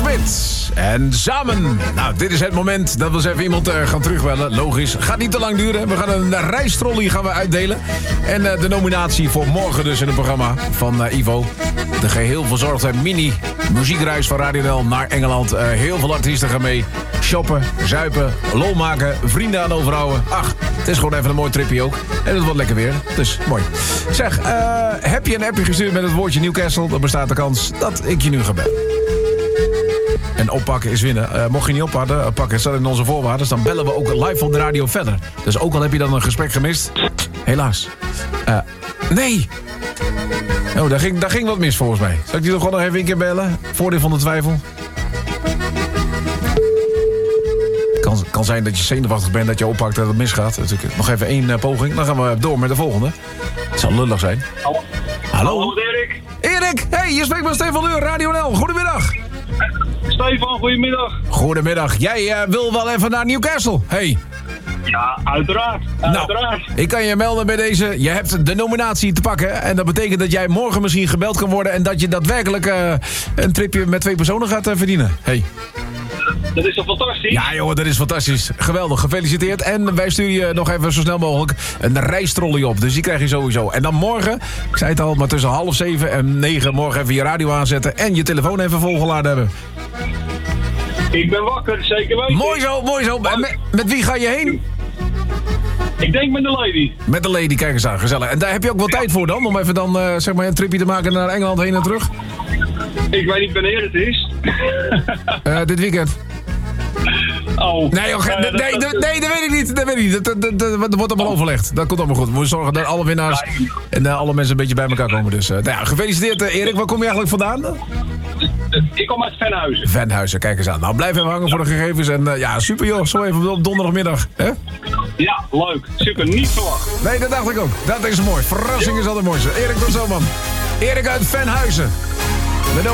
Smit. En samen. Nou, dit is het moment dat we eens even iemand gaan terugbellen. Logisch. Gaat niet te lang duren. We gaan een reistrolley uitdelen. En de nominatie voor morgen dus in het programma van Ivo. De geheel verzorgde mini muziekreis van Radio NL naar Engeland. Heel veel artiesten gaan mee. Shoppen, zuipen, lol maken, vrienden aan overhouden. Ach, het is gewoon even een mooi tripje ook. En het wordt lekker weer. Dus mooi. Zeg, heb je een appje gestuurd met het woordje Newcastle? Dan bestaat de kans dat ik je nu ga bellen. En oppakken is winnen. Mocht je niet oppakken, het staat in onze voorwaarden. Dan bellen we ook live op de radio verder. Dus ook al heb je dan een gesprek gemist. Helaas. Nee. Oh, daar ging wat mis volgens mij. Zal ik die nog even een keer bellen? Voordeel van de twijfel. Kan zijn dat je zenuwachtig bent, dat je oppakt dat het misgaat. Natuurlijk nog even 1 poging. Dan gaan we door met de volgende. Het zal lullig zijn. Hallo. Hallo, Erik. Erik, hey, je spreekt met Stefan Leur, Radio NL. Goedemiddag. Stefan, goedemiddag. Goedemiddag. Jij wil wel even naar Newcastle. Hey. Ja, uiteraard. Uiteraard. Nou, ik kan je melden bij deze. Je hebt de nominatie te pakken. En dat betekent dat jij morgen misschien gebeld kan worden. En dat je daadwerkelijk een tripje met 2 personen gaat verdienen. Hey. Dat is toch fantastisch? Ja joh, dat is fantastisch. Geweldig, gefeliciteerd. En wij sturen je nog even zo snel mogelijk een reistrolley op. Dus die krijg je sowieso. En dan morgen, ik zei het al, maar tussen 6:30 en 9 morgen even je radio aanzetten. En je telefoon even volgeladen hebben. Ik ben wakker, zeker weten. Mooi zo, mooi zo. Met wie ga je heen? Ik denk met de lady. Met de lady, kijk eens aan, gezellig. En daar heb je ook wel tijd voor dan? Om even dan zeg maar een tripje te maken naar Engeland heen en terug? Ik weet niet wanneer het is. Dit weekend. Oh. Nee, dat weet ik niet. Dat weet ik niet. Dat wordt allemaal overlegd. Dat komt allemaal goed. We moeten zorgen dat alle winnaars en alle mensen een beetje bij elkaar komen. Dus nou ja, gefeliciteerd Erik. Waar kom je eigenlijk vandaan? Ik kom uit Venhuizen. Venhuizen, kijk eens aan. Nou, blijf even hangen voor de gegevens. En ja, super joh. Zo even op donderdagmiddag. Hè? Ja, leuk. Super, niet verwacht. Nee, dat dacht ik ook. Dat is mooi. Verrassing is altijd mooi. Erik, tot zo man. Erik uit Venhuizen.